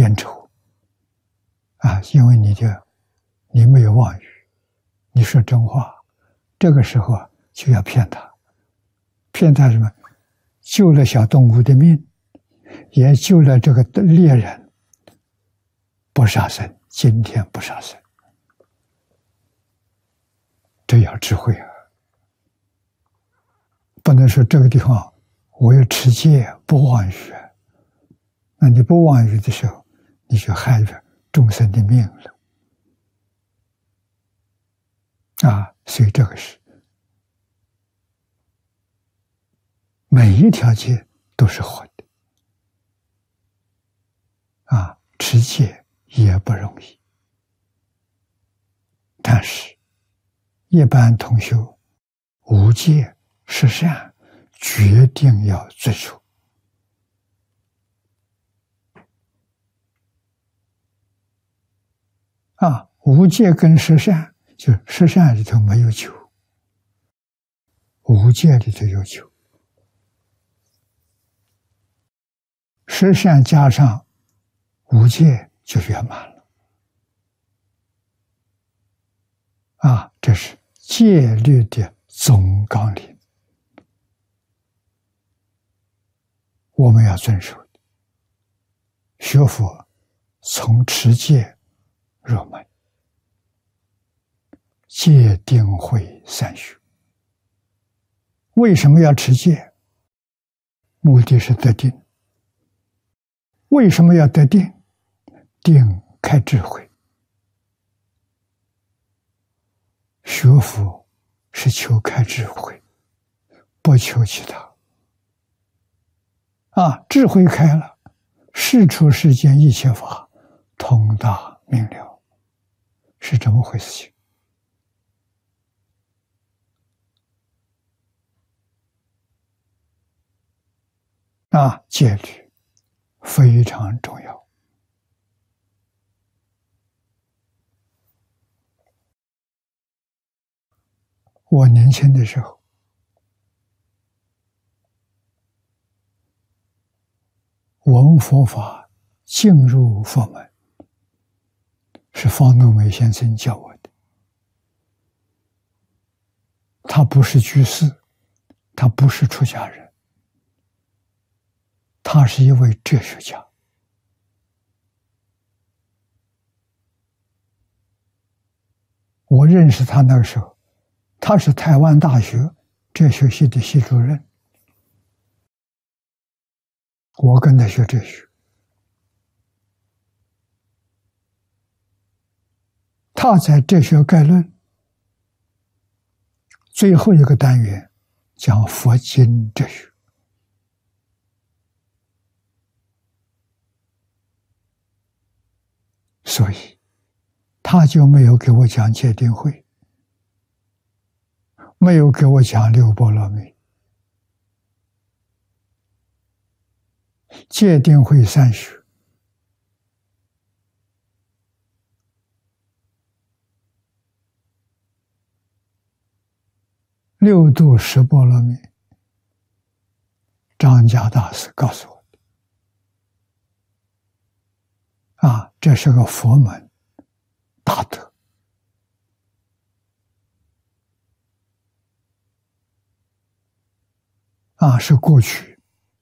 冤仇因为你没有妄语，你说真话，这个时候就要骗他，骗他什么？救了小动物的命，也救了这个猎人，不杀生，今天不杀生，这要智慧不能说这个地方我要持戒不妄语，那你不妄语的时候，你就害了众生的命了所以这个是每一条戒都是活的持戒也不容易，但是一般同修无戒十善决定要遵守无戒跟十善，就十善里头没有酒，无戒里头有酒，十善加上无戒就圆满了这是戒律的总纲领，我们要遵守的。学佛从持戒入门，戒定慧三学。为什么要持戒？目的是得定。为什么要得定？定开智慧。学佛是求开智慧，不求其他智慧开了，事出世间一切法通达明了，是这么回事情戒律非常重要。我年轻的时候，闻佛法进入佛门，是方东美先生教我的。他不是居士，他不是出家人，他是一位哲学家。我认识他那个时候，他是台湾大学哲学系的系主任，我跟他学哲学。他在《哲学概论》最后一个单元讲佛经哲学，所以他就没有给我讲戒定慧，没有给我讲六波罗蜜。戒定慧三学六度十波罗蜜，张家大师告诉我的这是个佛门大德。是过去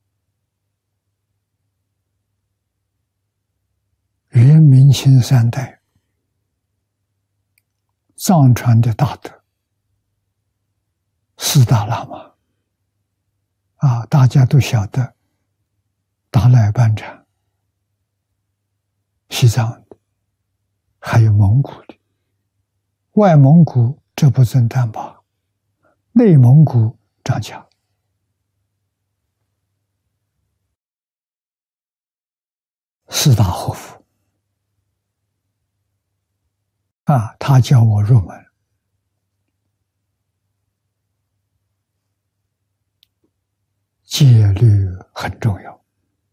元明清三代藏传的大德，四大喇嘛大家都晓得达赖班禅，西藏的，还有蒙古的，外蒙古这不尊丹巴，内蒙古张家。四大活佛他教我入门。戒律很重要。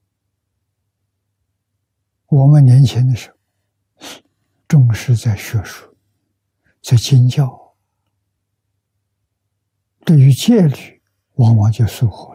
我们年轻的时候重视在学术，在经教，对于戒律往往就疏忽